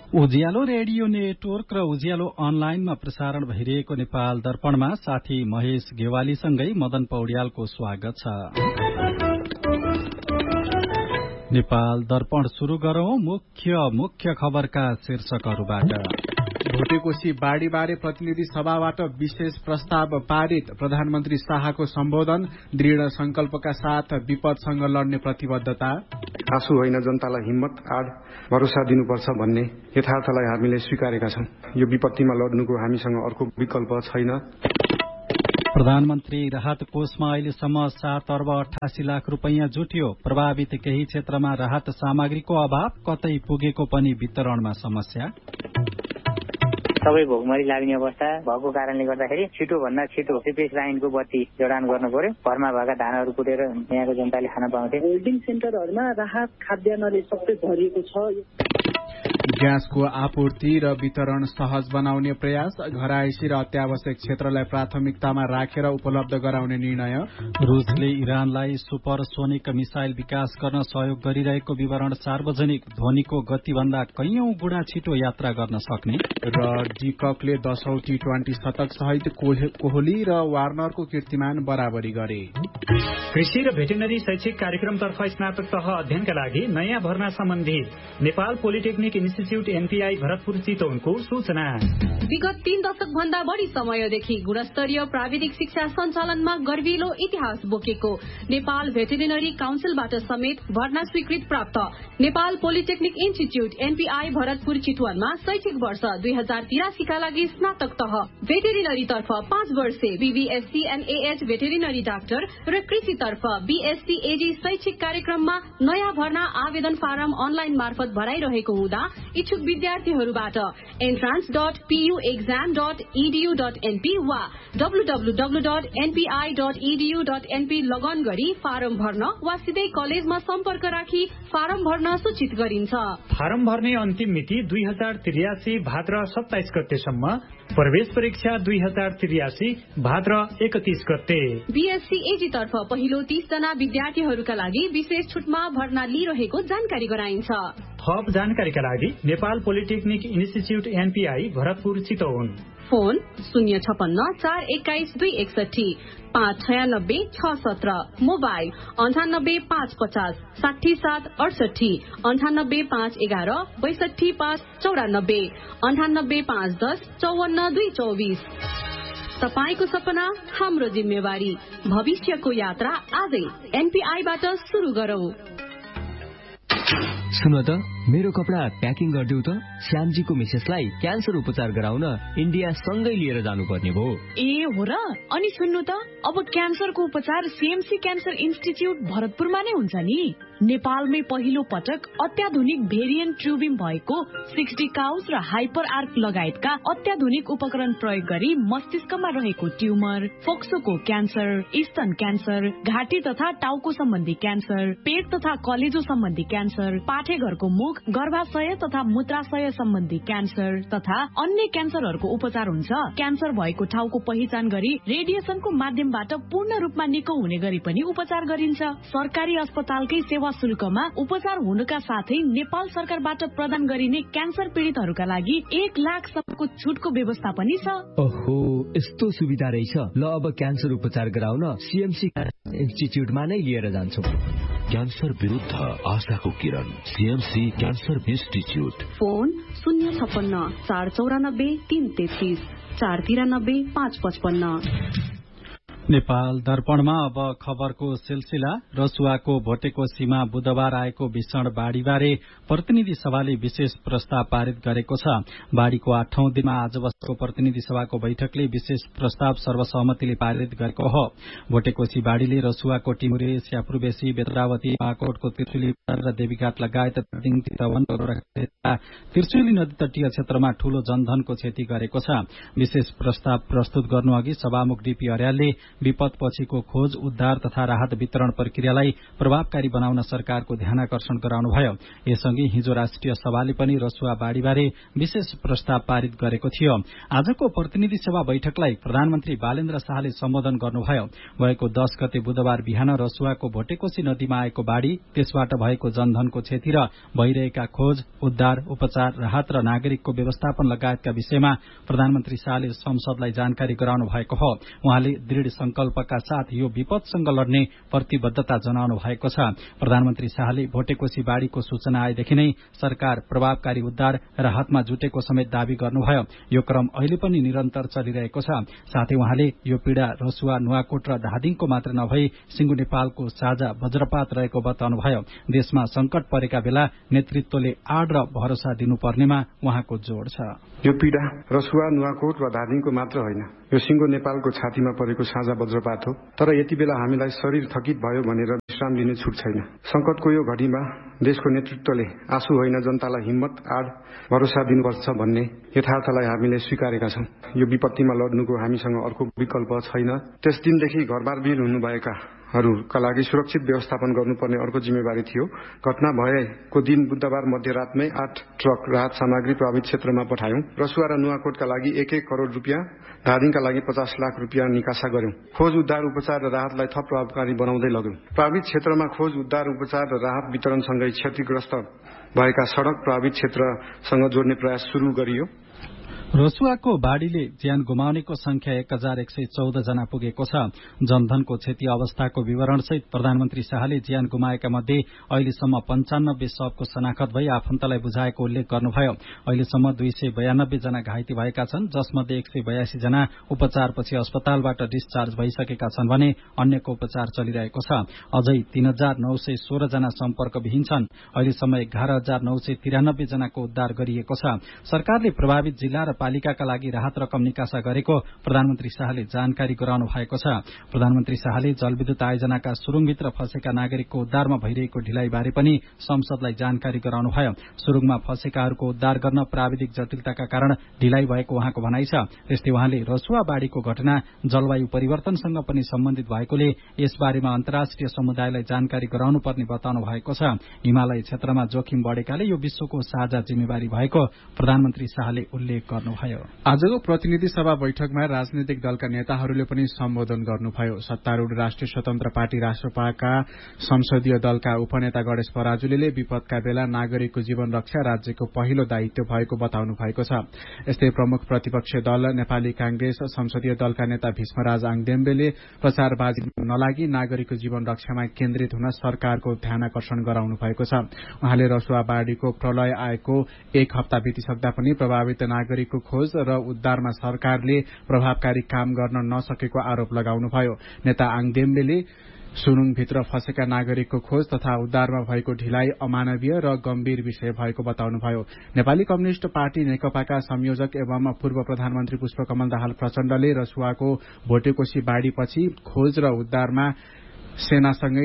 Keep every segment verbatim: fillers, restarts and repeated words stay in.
उज्यालो radio network र उज्यालो अनलाइनमा प्रसारण भइरहेको नेपाल दर्पणमा साथी महेश गेवालीसँगै मदन पौड्यालको स्वागत छ। नेपाल दर्पण शुरू गरौं मुख्य मुख्य खबरका शीर्षकहरूबाट। भोटेकोशी बाढ़ीबारे प्रतिनिधि सभाबाट विशेष प्रस्ताव पारित। प्रधानमन्त्री शाहको सम्बोधन। दृढ़ संकल्पका साथ विपदसँग लड्ने प्रतिबद्धता। आँसु होइन जनतालाई हिम्मत आड भरोसा दिनुपर्छ भन्ने यथार्थलाई हामीले स्वीकारेका छौं। यो विपत्तिमा लड्नुको हामीसँग अर्को विकल्प छैन। प्रधानमन्त्री राहत कोषमा अहिलेसम्म सात अर्ब अठासी लाख रूपियाँ जुट्यो। प्रभावित केही क्षेत्रमा राहत सामग्रीको अभाव, कतै पुगेको पनि वितरणमा समस्या। सबै भोकमरी लाग्ने अवस्था भएको कारणले गर्दाखेरि छिटो भन्दा छिटो सिपेज लाइनको बत्ती जडान गर्नु पर्यो। घरमा भएका धानहरू कुटेर यहाँको जनताले खान पाउँथे। होल्डिङ सेन्टरहरूमा राहत खाद्यान्नले सबै भरिएको छ। ग्यासको आपूर्ति र वितरण सहज बनाउने प्रयास। घरायसी र अत्यावश्यक क्षेत्रलाई प्राथमिकतामा राखेर उपलब्ध गराउने निर्णय। रुसले इरानलाई सुपरसोनिक मिसाइल विकास गर्न सहयोग गरिरहेको विवरण सार्वजनिक। ध्वनिको गतिभन्दा कैयौं गुणा छिटो यात्रा गर्न सक्ने। र डिककले दशौं टी ट्वेन्टी शतक सहित कोहली र वार्नरको कीर्तिमान बराबरी गरे। कृषि र भेटेनरी शैक्षिक कार्यक्रमतर्फ स्नातक तह अध्ययनका लागि नयाँ भर्ना सम्बन्धी Nepal polytechnic institute NPI Bharatpur चितवनको सूचना। विगत तीन दशक भन्दा बढ़ी समयदेखि गुणस्तरीय प्राविधिक शिक्षा सञ्चालनमा गर्विलो इतिहास बोकेको नेपाल भेटेरिनरी काउन्सिलबाट समेत भर्ना स्वीकृत प्राप्त Nepal polytechnic institute NPI Bharatpur चितवनमा शैक्षिक वर्ष दुई हजार तिरासीका लागि स्नातक तह भेटेरिनरी तर्फ पाँच वर्षे बीबीएससी एनएएच भेटेरिनरी डाक्टर र कृषि तर्फ बीएससी एजी शैक्षिक कार्यक्रममा नयाँ भर्ना आवेदन फारम अनलाइन मार्फत भराइरहेको हुँदा इच्छुक विद्यार्थीहरूबाट entrance dot PU exam dot edu dot NP वा W W W dot NPI dot edu dot NP लगन गरी फारम भर्न वा सिधै कलेजमा सम्पर्क राखी फारम भर्न सूचित गरिन्छ। फारम भर्ने अन्तिम मिति दुई हजार त्रियासी भाद्र सत्ताइस गतेसम्म। प्रवेश परीक्षा दुई हजार त्रियासी भाद्र एकतीस गते। बीएससी एजी तर्फ पहिलो तीस जना विद्यार्थीहरूका लागि विशेष छुटमा भर्ना लिइरहेको जानकारी गराइन्छ। थप जानकारीका लागि Nepal polytechnic institute NPI Bharatpur Chitwan. Phone शून्य छपन्न चार एक्काइस दुई एकसठी पाँच छयानब्बे छ सत्र। मोबाइल अन्ठानब्बे पाँच पचास साठी सात अडसठी अन्ठानब्बे पाँच एघार बैसठी पाँच चौरानब्बे अन्ठानब्बे पाँच दस चौवन्न दुई चौबिस। तपाईको सपना हाम्रो जिम्मेवारी। भविष्यको यात्रा आजै एनपीआईबाट शुरू गरौं। सुन त मेरो कपडा प्याकिङ गरिदेऊ त। श्यामजीको मिसेसलाई क्यान्सर उपचार गराउन इन्डिया सँगै लिएर जानुपर्ने भयो। ए हो र। अनि सुन्नु त अब क्यान्सरको उपचार सीएमसी क्यान्सर इन्स्टिच्युट भरतपुरमा नै हुन्छ नि। नेपालमै पहिलो पटक अत्याधुनिक भेरिएन्ट ट्युबिङ भएको सिक्सटी काउस र हाइपर आर्क लगायतका अत्याधुनिक उपकरण प्रयोग गरी मस्तिष्कमा रहेको ट्युमर, फोक्सोको क्यान्सर, स्तन क्यान्सर, घाँटी तथा टाउको सम्बन्धी क्यान्सर, पेट तथा कलेजो सम्बन्धी क्यान्सर, पाठेघरको मुख, गर्भाशय तथा मूत्राशय सम्बन्धी क्यान्सर तथा अन्य क्यान्सरहरूको उपचार हुन्छ। क्यान्सर भएको ठाउँको पहिचान गरी रेडिएसनको माध्यमबाट पूर्ण रूपमा निको हुने गरी पनि उपचार गरिन्छ। सरकारी अस्पतालकै सेवा शुल्कमा उपचार हुनुका साथै नेपाल सरकारबाट प्रदान गरिने क्यान्सर पीड़ितहरूका लागि एक लाख सम्मको छुटको व्यवस्था पनि छ। ओहो, यस्तो सुविधा रहेछ। ल अब क्यान्सर उपचार गराउन सीएमसी इन्स्टिच्युटमा नै लिएर जान्छौँ। क्यान्सर विरुद्ध आशाको किरण, सीएमसी क्यान्सर इन्स्टिच्युट। फोन शून्य छप्पन्न चार चौरानब्बे तीन तेत्तीस चार तिरानब्बे पाँच पचपन्न। नेपाल दर्पणमा अब खबरको सिलसिला। रसुवाको भोटेकोशीमा बुधबार आएको भीषण बाढ़ीबारे प्रतिनिधि सभाले विशेष प्रस्ताव पारित गरेको छ। बाढ़ीको आठौं दिनमा आज बसेको प्रतिनिधि सभाको बैठकले विशेष प्रस्ताव सर्वसहमतिले पारित गरेको हो। भोटेकोशी बाढ़ीले रसुवाको टिमुरे, स्यापुरबेसी, बेत्रावती, पाकोटको त्रिशुली र देवीघाट लगायत चितवन, त्रिशुली नदी तटीय क्षेत्रमा ठूलो जनधनको क्षति गरेको छ। विशेष प्रस्ताव प्रस्तुत गर्नु अघि सभामुख डीपी अर्यालले विपद पछिको खोज उद्धार तथा राहत वितरण प्रक्रियालाई प्रभावकारी बनाउन सरकारको ध्यानाकर्षण गराउनुभयो। यसअघि हिजो राष्ट्रिय सभाले पनि रसुवा बाढ़ीबारे विशेष प्रस्ताव पारित गरेको थियो। आजको प्रतिनिधि सभा बैठकलाई प्रधानमन्त्री बालेन्द्र शाहले सम्बोधन गर्नुभयो। गएको दश गते बुधबार बिहान रसुवाको भोटेकोशी नदीमा आएको बाढ़ी, त्यसबाट भएको जनधनको क्षति र भइरहेका खोज उद्धार उपचार राहत र नागरिकको व्यवस्थापन लगायतका विषयमा प्रधानमन्त्री शाहले संसदलाई जानकारी गराउनु भएको हो। उहाँले दृढ़ संकल्पका साथ यो विपदसँग लड्ने प्रतिबद्धता जनाउनु भएको छ। प्रधानमन्त्री शाहले भोटेकोशी बाढ़ीको सूचना आएदेखि नै सरकार प्रभावकारी उद्धार राहतमा जुटेको समेत दावी गर्नुभयो। यो क्रम अहिले पनि निरन्तर चलिरहेको छ। साथै उहाँले यो पीड़ा रसुवा नुवाकोट र धादिङको मात्र नभई सिंगु नेपालको साझा वज्रपात रहेको बताउनुभयो। देशमा संकट परेका बेला नेतृत्वले आड़ र भरोसा दिनुपर्नेमा उहाँको जोड़ छ। यो पीड़ा रसुवा नुवाकोट वा धादिङको मात्र होइन, यो सिंगो नेपालको छातीमा परेको साझा वज्रपात हो। तर यति बेला हामीलाई शरीर थकित भयो भनेर विश्राम लिने छुट छैन। संकटको यो घडीमा देशको नेतृत्वले आँसु होइन जनतालाई हिम्मत आड़ भरोसा दिनुपर्छ भन्ने यथार्थलाई हामीले स्वीकारेका छौं। यो विपत्तिमा लड्नुको हामीसँग अर्को विकल्प छैन। त्यस दिनदेखि घरबार विहीन हुनुभएका हरूका लागि सुरक्षित व्यवस्थापन गर्नुपर्ने अर्को जिम्मेवारी थियो। घटना भएको दिन बुधबार मध्यरातमै आठ ट्रक राहत सामग्री प्रभावित क्षेत्रमा पठायौं। रसुवा र नुवाकोटका लागि एक एक करोड़ रुपियाँ, धादिङका लागि पचास लाख रुपियाँ निकासा गर्यौं। खोज उद्धार उपचार र राहतलाई थप प्रभावकारी बनाउँदै लग्यौं। प्रभावित क्षेत्रमा खोज उद्धार उपचार र राहत वितरणसँगै क्षतिग्रस्त भएका सड़क प्रभावित क्षेत्रसँग जोड्ने प्रयास शुरू गरियो। रसुवाको बाढ़ीले ज्यान गुमाउनेको संख्या एक हजार एक सय चौध जना पुगेको छ। जनधनको क्षति अवस्थाको विवरणसहित प्रधानमन्त्री शाहले ज्यान गुमाएका मध्ये अहिलेसम्म पञ्चानब्बे शवको शनाखत भई आफन्तलाई बुझाएको उल्लेख गर्नुभयो। अहिलेसम्म दुई सय बयानब्बे जना घाइते भएका छन्, जसमध्ये एक सय बयासी जना उपचारपछि अस्पतालबाट डिस्चार्ज भइसकेका छन् भने अन्यको उपचार चलिरहेको छ। अझै तीन हजार नौ सय सोह्र जना सम्पर्कविहीन छन्। अहिलेसम्म एघार हजार नौ सय तिरानब्बे जनाको उद्धार गरिएको छ। सरकारले प्रभावित जिल्ला र पालिकाका लागि राहत रकम निकासा गरेको प्रधानमन्त्री शाहले जानकारी गराउनु भएको छ। प्रधानमन्त्री शाहले जलविद्युत आयोजनाका सुरुङभित्र फँसेका नागरिकको उद्धारमा भइरहेको ढिलाइबारे पनि संसदलाई जानकारी गराउनुभयो। सुरुङमा फँसेकाहरूको उद्धार गर्न प्राविधिक जटिलताका कारण ढिलाइ भएको उहाँको भनाइ छ। त्यस्तै उहाँले रसुवा बाढ़ीको घटना जलवायु परिवर्तनसँग पनि सम्बन्धित भएकोले यसबारेमा अन्तर्राष्ट्रिय समुदायलाई जानकारी गराउनुपर्ने बताउनु भएको छ। हिमालय क्षेत्रमा जोखिम बढ़ेकाले यो विश्वको साझा जिम्मेवारी भएको प्रधानमन्त्री शाहले उल्लेख गर्नु भयो। आजको प्रतिनिधि सभा बैठकमा राजनीतिक दलका नेताहरूले पनि सम्बोधन गर्नुभयो। सत्तारूढ़ राष्ट्रिय स्वतन्त्र पार्टी राष्ट्रपाका संसदीय दलका उपनेता गणेश पराजुलीले विपदका बेला नागरिकको जीवन रक्षा राज्यको पहिलो दायित्व भएको बताउनु भएको छ। यस्तै प्रमुख प्रतिपक्ष दल नेपाली कांग्रेस संसदीय दलका नेता भीष्मराज आङदेम्बेले प्रचारबाजी नलागी नागरिकको जीवन रक्षामा केन्द्रित हुन सरकारको ध्यानाकर्षण गराउनु भएको छ। उहाँले रसुवा बाढ़ीको प्रलय आएको एक हप्ता बितिसक्दा पनि प्रभावित नागरिकको खोज र उद्धारमा सरकारले प्रभावकारी काम गर्न नसकेको आरोप लगाउनुभयो। नेता आङदेम्बेले सुरुङभित्र फँसेका नागरिकको खोज तथा उद्धारमा भएको ढिलाइ अमानवीय र गम्भीर विषय भएको बताउनुभयो। नेपाली कम्युनिष्ट पार्टी नेकपाका संयोजक एवं पूर्व प्रधानमन्त्री पुष्पकमल दाहाल प्रचण्डले रसुवाको भोटेकोशी बाढ़ीपछि खोज र उद्धारमा सेनासँगै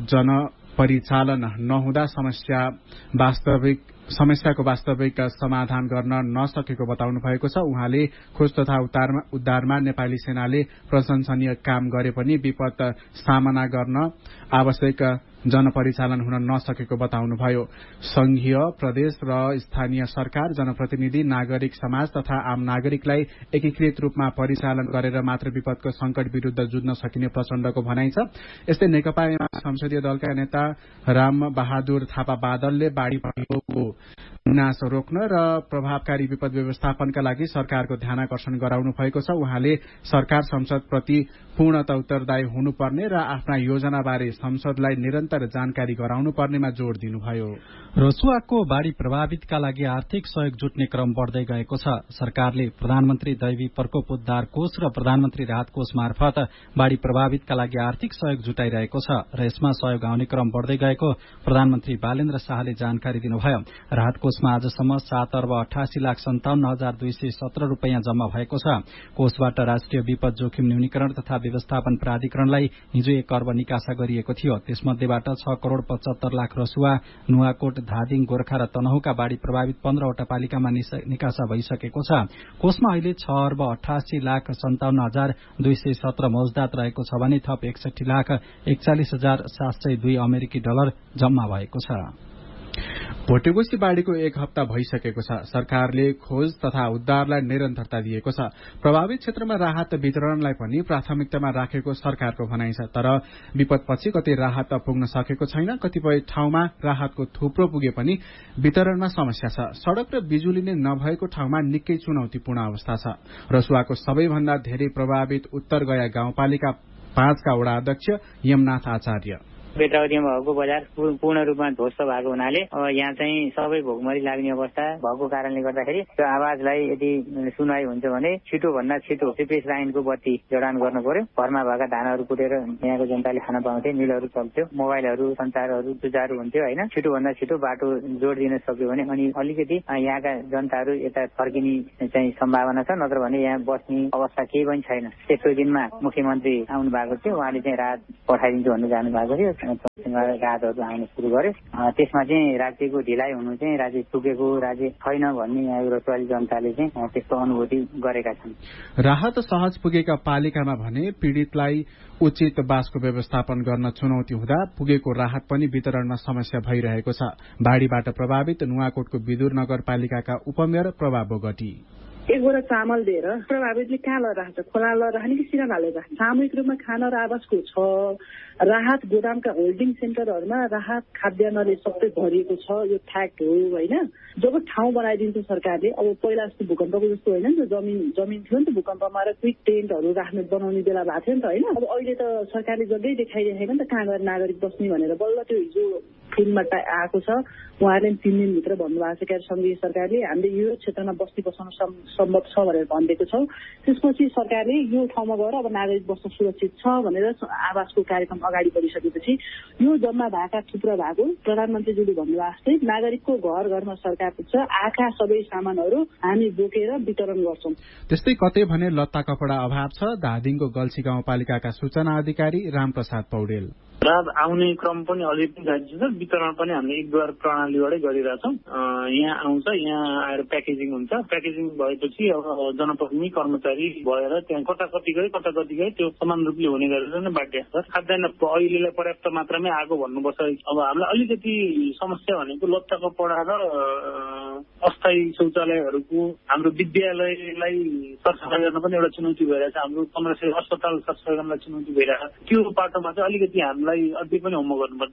जनपरिचालन नहुँदा समस्या वास्तविक समस्याको वास्तविक समाधान गर्न नसकेको बताउनु भएको छ। उहाँले खोज तथा उद्धारमा नेपाली सेनाले प्रशंसनीय काम गरे पनि विपद सामना गर्न आवश्यक जनपरिचालन हुन नसकेको बताउनुभयो। संघीय प्रदेश र स्थानीय सरकार, जनप्रतिनिधि, नागरिक समाज तथा आम नागरिकलाई एकीकृत रूपमा परिचालन गरेर मात्र विपदको संकट विरूद्ध जुझ्न सकिने प्रचण्डको भनाइ छ। यस्तै नेकपा संसदीय दलका नेता राम बहादुर थापा बादलले बाढ़ी पहिरोको विनाश रोक्न र प्रभावकारी विपद व्यवस्थापनका लागि सरकारको ध्यानाकर्षण गराउनु भएको छ। उहाँले सरकार संसदप्रति पूर्णतः उत्तरदायी हुनुपर्ने र आफ्ना योजनाबारे संसदलाई निरन्तर जानकारी गराउनु पर्नेमा जोड़ दिनुभयो। रसुवाको बाढ़ी प्रभावितका लागि आर्थिक सहयोग जुट्ने क्रम बढ़दै गएको छ। सरकारले प्रधानमन्त्री दैवी प्रकोप उद्धार कोष र प्रधानमन्त्री राहत कोष मार्फत बाढ़ी प्रभावितका लागि आर्थिक सहयोग जुटाइरहेको छ र यसमा सहयोग आउने क्रम बढ़दै गएको प्रधानमन्त्री बालेन्द्र शाहले जानकारी दिनुभयो। राहत कोष कोषमा आजसम्म सात अर्ब अठासी लाख सन्ताउन्न हजार दुई सय सत्र रूपियाँ जम्मा भएको छ। कोषबाट राष्ट्रिय विपद जोखिम न्यूनीकरण तथा व्यवस्थापन प्राधिकरणलाई हिजो एक अर्ब निकासा गरिएको थियो। त्यसमध्येबाट छ करोड़ पचहत्तर लाख रसुवा, नुवाकोट, धादिङ, गोर्खा र तनहुका बाढ़ी प्रभावित पन्ध्रवटा पालिकामा निकासा भइसकेको छ। कोषमा अहिले छ अर्ब अठासी लाख सन्ताउन्न हजार दुई सय सत्र मौजदात रहेको छ भने थप एकसठी लाख एकचालिस हजार सात सय दुई अमेरिकी डलर जम्मा भएको छ। भोटेकोशी बाढ़ीको एक हप्ता भइसकेको छ। सरकारले खोज तथा उद्धारलाई निरन्तरता दिएको छ। प्रभावित क्षेत्रमा राहत वितरणलाई पनि प्राथमिकतामा राखेको सरकारको भनाइ छ। तर विपदपछि कतै राहत पुग्न सकेको छैन। कतिपय ठाउँमा राहतको थुप्रो पुगे पनि वितरणमा समस्या छ। सड़क र बिजुली नै नभएको ठाउँमा निकै चुनौतीपूर्ण अवस्था छ। रसुवाको सबैभन्दा धेरै प्रभावित उत्तर गया गाउँपालिका पाँचका वडा अध्यक्ष यमनाथ आचार्य बेत्रावतीमा भएको बजार पूर्ण रूपमा ध्वस्त भएको हुनाले अब यहाँ चाहिँ सबै भोकमरी लाग्ने अवस्था भएको कारणले गर्दाखेरि त्यो आवाजलाई यदि सुनाइ हुन्छ भने छिटो भन्दा छिटो सिपेस लाइनको बत्ती जडान गर्नु पर्यो। घरमा भएका धानहरू कुटेर यहाँको जनताले खान पाउँथे, मिलहरू चल्थ्यो, मोबाइलहरू सञ्चारहरू सुचारू हुन्थ्यो होइन। छिटो भन्दा छिटो बाटो जोड दिन सक्यो भने अनि अलिकति यहाँका जनताहरू यता फर्किने चाहिँ सम्भावना छ, नत्र भने यहाँ बस्ने अवस्था केही पनि छैन। तेस्रो दिनमा मुख्यमन्त्री आउनु भएको थियो, उहाँले चाहिँ राहत पठाइदिन्छु भन्नु जानु भएको थियो। राहतहरू आउन सुरु गर्यो। त्यसमा चाहिँ राज्यको ढिलाइ हुनु चाहिँ राज्य पुगेको राज्य छैन भन्ने यहाँ रसुवाली जनताले चाहिँ त्यस्तो अनुभूति गरेका छन्। राहत सहज पुगेका पालिकामा भने पीड़ितलाई उचित बासको व्यवस्थापन गर्न चुनौती हुँदा पुगेको राहत पनि वितरणमा समस्या भइरहेको छ। बाढ़ीबाट प्रभावित नुवाकोटको विदुर नगरपालिकाका उपमेयर प्रभा बोगटी एक बोरा चामल दिएर प्रभावितले कहाँ लगिरहेको छ, खोला लगिरहने कि सिरा हालेर सामूहिक रूपमा खाना र आवासको छ। राहत गोदामका होल्डिङ सेन्टरहरूमा राहत खाद्यान्नले सबै भरिएको छ। यो फ्याक्ट हो होइन। जब ठाउँ बनाइदिन्छ सरकारले, अब पहिला जस्तो भूकम्पको जस्तो होइन नि त, जमिन जमिन थियो नि त भूकम्पमा र क्विक टेन्टहरू राख्ने बनाउने बेला भएको थियो नि त होइन। अब अहिले त सरकारले जग्गै देखाइदिएको नि त कहाँ गएर नागरिक बस्ने भनेर। बल्ल त्यो हिजो फिल्ममा आएको छ। उहाँहरूले तीन दिनभित्र भन्नुभएको छ क्या सङ्घीय सरकारले हामीले यो क्षेत्रमा बस्ती बसाउन सम्भव छ भनेर भनिदिएको छौँ। त्यसपछि सरकारले यो ठाउँमा गएर अब नागरिक बस्न सुरक्षित छ भनेर आवासको कार्यक्रम अगाडि बढिसकेपछि यो जम्मा भएका थुप्रो भएको प्रधानमन्त्रीज्यूले भन्नुभएको जस्तै नागरिकको घर घरमा सरकार पुग्छ। आएका सबै सामानहरू हामी बोकेर वितरण गर्छौँ। त्यस्तै कतै भने लत्ता कपडा अभाव छ। धादिङको गल्छी गाउँपालिकाका सूचना अधिकारी रामप्रसाद पौडेल राहत आउने क्रम पनि अलि पनि जारी छ। वितरण पनि हामीले एकद्वार प्रणालीबाटै गरिरहेछौँ। यहाँ आउँछ, यहाँ आएर प्याकेजिङ हुन्छ। प्याकेजिङ भएपछि अब जनप्रतिनिधि कर्मचारी भएर त्यहाँ कता कति गए कता कति गए त्यो समान रूपले हुने गरेर नै बाध्य छ। खाद्यान्न अहिलेलाई पर्याप्त मात्रामै आएको भन्नुपर्छ। अब हामीलाई अलिकति समस्या भनेको लत्ता कपडा र अस्थायी शौचालयहरूको हाम्रो विद्यालयलाई सरसफाइ गर्न पनि एउटा चुनौती भइरहेछ। हाम्रो पन्ध्र सय अस्पताल सरसफाइ गर्नलाई चुनौती भइरहेछ। त्यो बाटोमा चाहिँ अलिकति हामीलाई अझै पनि होमवर्क गर्नुपर्छ।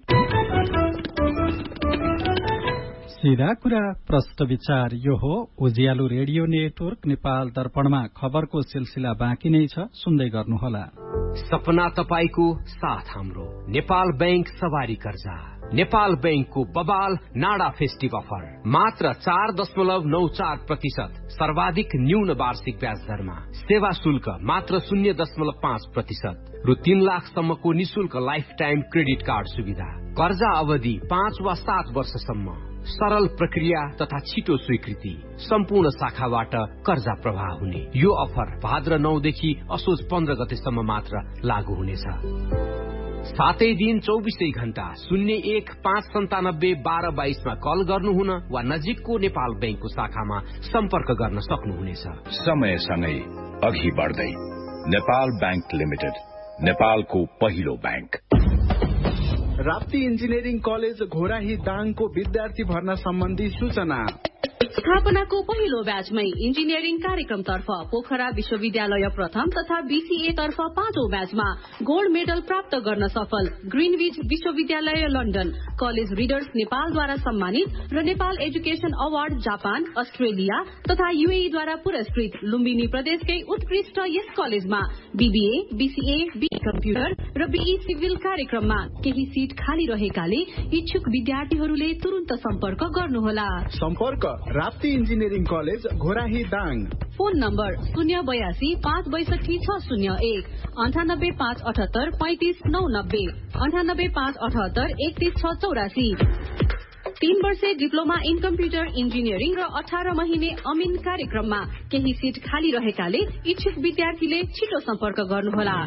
सीधा कुरा प्रश्न विचार यो हो। उज्यालो रेडियो नेटवर्क नेपाल दर्पणमा खबरको सिलसिला बाँकी नै छ, सुन्दै गर्नुहोला। सपना तपाईको साथ हाम्रो नेपाल बैंक सवारी कर्जा। नेपाल बैंकको बबाल नाडा फेस्टिभ अफर मात्र चार दशमलव नौ चार प्रतिशत सर्वाधिक न्यून वार्षिक ब्याज दरमा। सेवा शुल्क मात्र शून्य दशमलव पाँच प्रतिशत रु तीन लाखसम्मको निशुल्क लाइफ टाइम क्रेडिट कार्ड सुविधा। कर्जा अवधि पाँच वा सात वर्षसम्म। सरल प्रक्रिया तथा छिटो स्वीकृति। सम्पूर्ण शाखाबाट कर्जा प्रवाह हुने यो अफर भाद्र नौदेखि असोज पन्ध्र गतेसम्म मात्र लागू हुनेछ। सातै दिन चौबिसै घण्टा शून्य एक पाँच सन्तानब्बे बाह्र बाइसमा कल गर्नुहुन वा नजिकको नेपाल बैंकको शाखामा सम्पर्क गर्न सक्नुहुनेछ। समयसँगै अघि बढ्दै नेपाल बैंक लिमिटेड, नेपालको पहिलो bank. Rapti engineering college Ghorahi दाङको विद्यार्थी भर्ना सम्बन्धी सूचना। स्थापनाको पहिलो ब्याचमै इन्जिनियरिङ कार्यक्रमतर्फ पोखरा विश्वविद्यालय प्रथम तथा बीसीए तर्फ पाँचौं ब्याचमा गोल्ड मेडल प्राप्त गर्न सफल ग्रीनविच विश्वविद्यालय लन्डन कलेज रिडर्स नेपालद्वारा सम्मानित र Nepal education award Japan, Australia तथा यूएई द्वारा पुरस्कृत लुम्बिनी प्रदेशकै उत्कृष्ट यस कलेजमा बीबीए, बीसीए, बीए कम्प्युटर र बीई सिभिल कार्यक्रममा केही सीट खाली रहेकाले इच्छुक विद्यार्थीहरूले तुरन्त सम्पर्क गर्नुहोला। सम्पर्क Rapti engineering college Ghorahi Dang. Phone number शून्य बयासी पाँच बैसठी छ शून्य एक अन्ठानब्बे पाँच अठहत्तर पैंतिस नौ नब्बे अन्ठानब्बे पाँच अठहत्तर एकतीस छ चौरासी। तीन वर्षे डिप्लोमा इन कम्प्युटर इन्जिनियरिङ र अठार महिने अमिन कार्यक्रममा केही सीट खाली रहेकाले इच्छुक विद्यार्थीले छिटो सम्पर्क गर्नुहोला।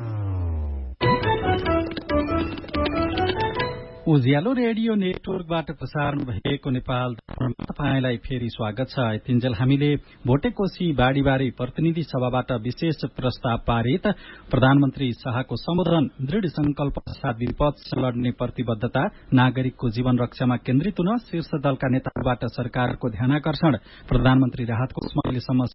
उज्यालो रेडियो नेटवर्कबाट प्रसारण भएको नेपाल दर्पणमा तपाईंलाई फेरि स्वागत छ। यतिन्जेल हामीले भोटेकोशी बाढीबारे प्रतिनिधि सभाबाट विशेष प्रस्ताव पारित, प्रधानमन्त्री शाहको सम्बोधन, दृढ़ संकल्प साथ विपद लड्ने प्रतिबद्धता, नागरिकको जीवन रक्षामा केन्द्रित हुन शीर्ष दलका नेताहरूबाट सरकारको ध्यानाकर्षण, प्रधानमन्त्री राहत कोषमा अहिलेसम्म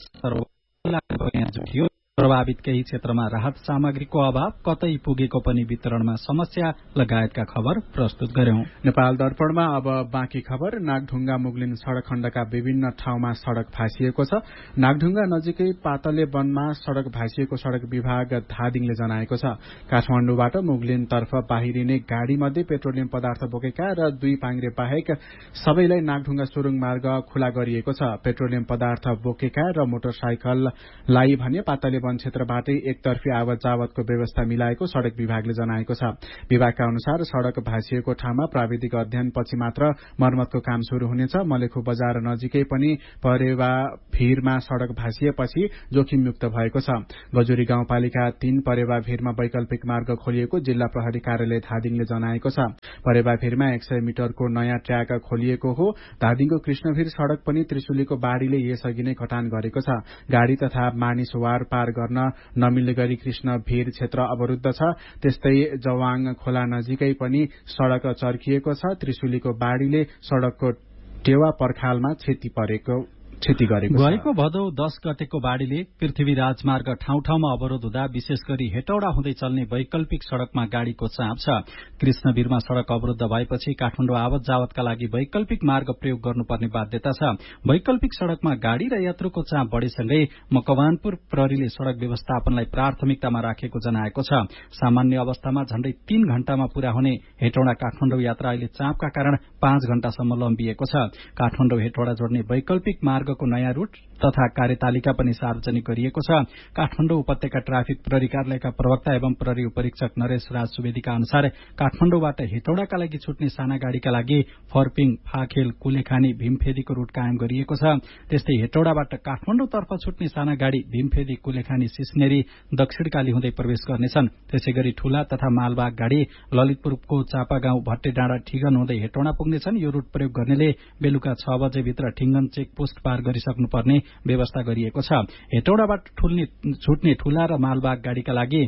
जुटियो, प्रभावित केही क्षेत्रमा राहत सामग्रीको अभाव, कतै पुगेको पनि वितरणमा समस्या लगायतका खबर प्रस्तुत गर्यौं। नेपाल दर्पणमा अब बाँकी खबर। नागढुङ्गा मुगलिन सड़क खण्डका विभिन्न ठाउँमा सड़क भाँसिएको छ। नागढुङ्गा नजिकै पातले वनमा सड़क भाँसिएको सड़क विभाग धादिङले जनाएको छ। काठमाडौँबाट मुगलिन तर्फ बाहिरिने गाड़ी मध्ये पेट्रोलियम पदार्थ बोकेका र दुई पाङ्ग्रे बाहेक सबैलाई नागढुङ्गा सुरुङ मार्ग खुला गरिएको छ। पेट्रोलियम पदार्थ बोकेका र मोटरसाइकललाई भने पातले वन क्षेत्रबाटै एकतर्फी आवत जावतको व्यवस्था मिलाएको सड़क विभागले जनाएको छ। विभागका अनुसार सड़क भाँसिएको ठाउँमा प्राविधिक अध्ययन पछि मात्र मर्मतको काम शुरू हुनेछ। मलेखु बजार नजिकै पनि परेवा भीरमा सड़क भाँसिएपछि जोखिमयुक्त भएको छ। गजुरी गाउँपालिका तीन परेवा भीरमा वैकल्पिक मार्ग खोलिएको जिल्ला प्रहरी कार्यालय धादिङले जनाएको छ। परेवा भीरमा एक सय मिटरको नयाँ ट्र्याक खोलिएको हो। धादिङको कृष्णभीर सड़क पनि त्रिशुलीको बाढ़ीले यसअघि नै कटान गरेको छ। गाड़ी तथा मानिस वार पार गर्न नमिल्ने गरी कृष्ण भीर क्षेत्र अवरुद्ध छ। त्यस्तै जवाङ खोला नजिकै पनि सड़क चर्किएको छ। त्रिशुलीको बाढ़ीले सड़कको टेवा पर्खालमा क्षति परेको क्षति गरेको छ। गएको भदौ दश गतेको बाढ़ीले पृथ्वी राजमार्ग ठाउँ ठाउँमा अवरोध हुँदा विशेष गरी हेटौडा हुँदै चल्ने वैकल्पिक सड़कमा गाड़ीको चाप छ। कृष्णवीरमा सड़क अवरुद्ध भएपछि काठमाडौँ आवत जावतका लागि वैकल्पिक मार्ग प्रयोग गर्नुपर्ने बाध्यता छ। वैकल्पिक सड़कमा गाड़ी र यात्रुको चाप बढ़ेसँगै मकवानपुर प्रहरीले सड़क व्यवस्थापनलाई प्राथमिकतामा राखेको जनाएको छ। सामान्य अवस्थामा झण्डै तीन घण्टामा पूरा हुने हेटौडा काठमाडौँ यात्रा अहिले चापका कारण पाँच घण्टासम्म लम्बिएको छ। काठमाडौँ हेटौडा जोड्ने वैकल्पिक मार्ग को नयाँ रूट तथा कार्यतालिका पनि सार्वजनिक गरिएको छ। काठमाडौँ उपत्यका ट्राफिक प्रहरी कार्यालयका प्रवक्ता एवं प्रहरी उपरीक्षक नरेश राज सुवेदीका अनुसार काठमाडौँबाट हेटौडाका लागि छुट्ने साना गाड़ीका लागि फर्पिङ, फाखेल, कुलेखानी, भीमफेदीको रूट कायम गरिएको छ। त्यस्तै हेटौडाबाट काठमाडौँतर्फ छुट्ने साना गाड़ी भीमफेदी, कुलेखानी, सिस्नेरी, दक्षिणकाली हुँदै प्रवेश गर्नेछन्। त्यसै गरी ठूला तथा मालबाग गाड़ी ललितपुरको चापागाउँ, भट्टेडाँडा, ठिगन हुँदै हेटौडा पुग्नेछन्। यो रूट प्रयोग गर्नेले बेलुका छ बजे भित्र ठिङ्गन चेकपोस्ट पार गरिसक्नुपर्ने व्यवस्था गरिएको छ। हेटौडाबाट छुट्ने ठूला र मालबाग गाड़ीका लागि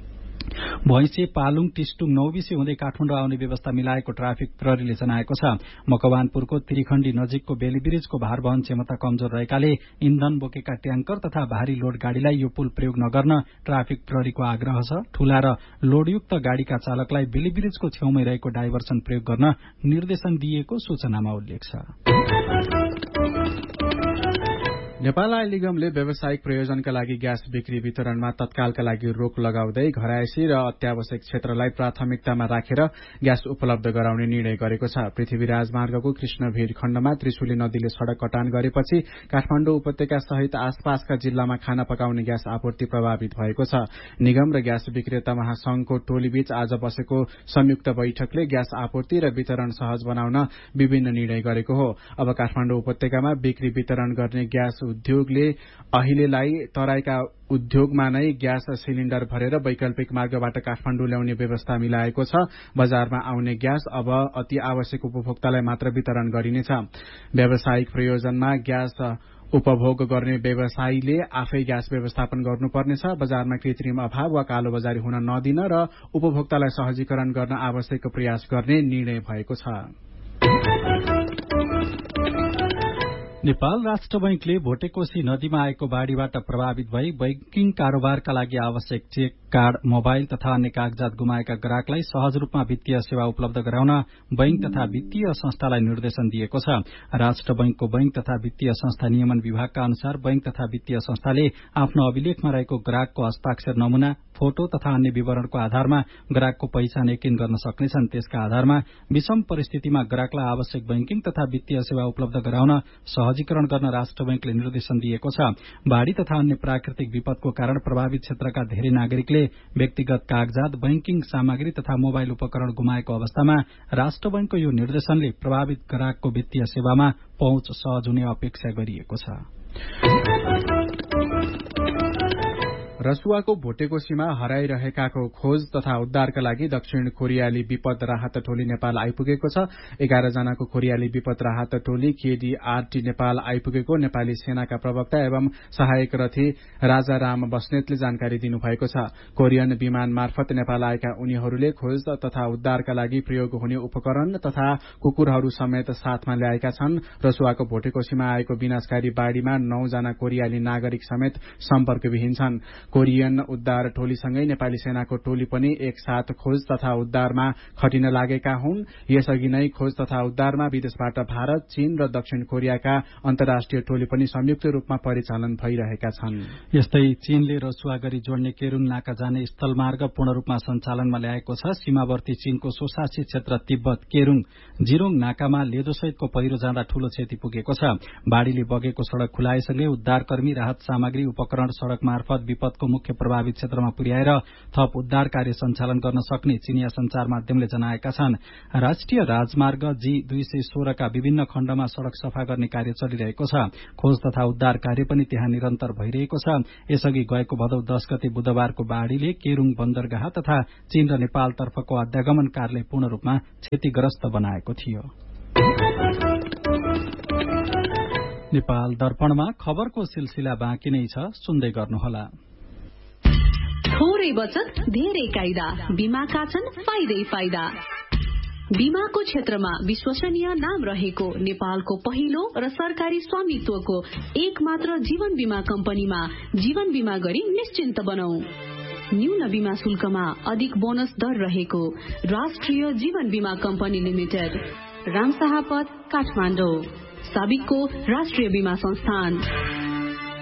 भैंसे, पालुङ, टिस्टुङ, नौबिसे हुँदै काठमाडौँ आउने व्यवस्था मिलाएको ट्राफिक प्रहरीले जनाएको छ। मकवानपुरको त्रिखण्डी नजिकको बेली ब्रिजको भार वहन क्षमता कमजोर रहेकाले इन्धन बोकेका ट्याङ्कर तथा भारी लोड गाड़ीलाई यो पुल प्रयोग नगर्न ट्राफिक प्रहरीको आग्रह छ। ठूला र लोडयुक्त गाड़ीका चालकलाई बेली ब्रिजको छेउमै रहेको डाइभर्सन प्रयोग गर्न निर्देशन दिएको सूचनामा उल्लेख छ। नेपाल आयल निगमले व्यावसायिक प्रयोजनका लागि ग्यास बिक्री वितरणमा तत्कालका लागि रोक लगाउँदै घरायसी र अत्यावश्यक क्षेत्रलाई प्राथमिकतामा राखेर ग्यास उपलब्ध गराउने निर्णय गरेको छ। पृथ्वी राजमार्गको कृष्णभीर खण्डमा त्रिशुली नदीले सड़क कटान गरेपछि काठमाडौँ उपत्यका सहित आसपासका जिल्लामा खाना पकाउने ग्यास आपूर्ति प्रभावित भएको छ। निगम र ग्यास विक्रेता महासंघको टोलीबीच आज बसेको संयुक्त बैठकले ग्यास आपूर्ति र वितरण सहज बनाउन विभिन्न निर्णय गरेको हो। अब काठमाडौँ उपत्यकामा बिक्री वितरण गर्ने ग्यास उद्योगले अहिलेलाई तराईका उद्योगमा नै ग्यास सिलिण्डर भरेर वैकल्पिक मार्गबाट काठमाडौँ ल्याउने व्यवस्था मिलाएको छ। बजारमा आउने ग्यास अब अति आवश्यक उपभोक्तालाई मात्र वितरण गरिनेछ। व्यावसायिक प्रयोजनमा ग्यास उपभोग गर्ने व्यवसायीले आफै ग्यास व्यवस्थापन गर्नुपर्नेछ। बजारमा कृत्रिम अभाव वा कालोबजारी हुन नदिन र उपभोक्तालाई सहजीकरण गर्न आवश्यक प्रयास गर्ने निर्णय भएको छ। नेपाल राष्ट्र बैंकले भोटेकोशी नदीमा आएको बाढ़ीबाट प्रभावित भई बैंकिङ कारोबारका लागि आवश्यक चेक, कार्ड, मोबाइल तथा अन्य कागजात गुमाएका ग्राहकलाई सहज रूपमा वित्तीय सेवा उपलब्ध गराउन बैंक तथा वित्तीय संस्थालाई निर्देशन दिएको छ। राष्ट्र बैंकको बैंक तथा वित्तीय संस्था नियमन विभागका अनुसार बैंक तथा वित्तीय संस्थाले आफ्नो अभिलेखमा रहेको ग्राहकको हस्ताक्षर नमूना, फोटो तथा अन्य विवरणको आधारमा ग्राहकको पहिचान यकिन गर्न सक्नेछन्। त्यसका आधारमा विषम परिस्थितिमा ग्राहकलाई आवश्यक बैंकिङ तथा वित्तीय सेवा उपलब्ध गराउन सहजीकरण गर्न राष्ट्र बैंकले निर्देशन दिएको छ। बाढ़ी तथा अन्य प्राकृतिक विपदको कारण प्रभावित क्षेत्रका धेरै नागरिकले प्रहरीले व्यक्तिगत कागजात, बैंकिङ सामग्री तथा मोबाइल उपकरण गुमाएको अवस्थामा राष्ट्र बैंकको यो निर्देशनले प्रभावित ग्राहकको वित्तीय सेवामा पहुँच सहज हुने अपेक्षा गरिएको छ। रसुवाको भोटेको सीमा हराइरहेकाको खोज तथा उद्धारका लागि दक्षिण कोरियाली विपद राहत टोली नेपाल आइपुगेको छ। एघार जनाको कोरियाली विपद राहत टोली केडीआरटी नेपाल आइपुगेको नेपाली सेनाका प्रवक्ता एवं सहायक रथी राजा राम बस्नेतले जानकारी दिनुभएको छ। कोरियन विमान मार्फत नेपाल आएका उनीहरूले खोज तथा उद्धारका लागि प्रयोग हुने उपकरण तथा कुकुरहरू समेत साथमा ल्याएका छन्। रसुवाको भोटेको सीमा आएको विनाशकारी बाढ़ीमा नौ जना कोरियाली नागरिक समेत सम्पर्कविहीन छन्। कोरियन उद्धार टोलीसँगै नेपाली सेनाको टोली पनि एकसाथ खोज तथा उद्धारमा खटिन लागेका हुन्। यसअघि नै खोज तथा उद्धारमा विदेशबाट भारत, चीन र दक्षिण कोरियाका अन्तर्राष्ट्रिय टोली पनि संयुक्त रूपमा परिचालन भइरहेका छन्। यस्तै चीनले रसुवा गरी जोड्ने केरुङ नाका जाने स्थलमार्ग पूर्ण रूपमा सञ्चालनमा ल्याएको छ। सीमावर्ती चीनको सोसासी क्षेत्र तिब्बत केरुङ जिरोङ नाकामा लेदोसहितको पहिरो जाँदा ठूलो क्षति पुगेको छ। बाढ़ीले बगेको सड़क खुलाएसँगै उद्धारकर्मी राहत सामग्री उपकरण सड़क मार्फत विपद को मुख्य प्रभावित क्षेत्रमा पुर्याएर थप उद्धार कार्य सञ्चालन गर्न सक्ने चीनिया संचार माध्यमले जनाएका छन्। राष्ट्रिय राजमार्ग जी दुई सय सोह्र का विभिन्न खण्डमा सड़क सफा गर्ने कार्य चलिरहेको छ। खोज तथा उद्धार कार्य पनि त्यहाँ निरन्तर भइरहेको छ। यसअघि गएको भदौ दश गते बुधबारको बाढ़ीले केरुङ बन्दरगाह तथा चीन र नेपाल तर्फको आध्यागमन कार्यालय पूर्ण रूपमा क्षतिग्रस्त बनाएको थियो। नेपाल दर्पणमा खबरको सिलसिला बाँकी नै छ, सुन्दै गर्नुहोला। थोरै बचत धेरै कायदा, बीमाका छन् फाइदै फाइदा। बीमाको क्षेत्रमा विश्वसनीय नाम रहेको नेपालको पहिलो र सरकारी स्वामित्वको एक मात्र जीवन बीमा कम्पनीमा जीवन बीमा गरी निश्चिन्त बनौ। न्यून बीमा शुल्कमा अधिक बोनस दर रहेको राष्ट्रिय जीवन बीमा कम्पनी लिमिटेड, रामशाहपथ, काठमाडौँ। साबिकको राष्ट्रिय बीमा संस्थान।